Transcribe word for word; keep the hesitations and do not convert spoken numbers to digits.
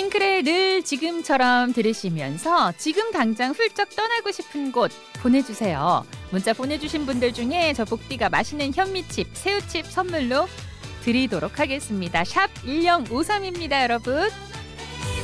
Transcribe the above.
싱크레 늘 지금처럼 들으시면서 지금 당장 훌쩍 떠나고 싶은 곳 보내주세요. 문자 보내주신 분들 중에 저 복디가 맛있는 현미칩, 새우칩 선물로 드리도록 하겠습니다. 샵 일공오삼입니다, 여러분.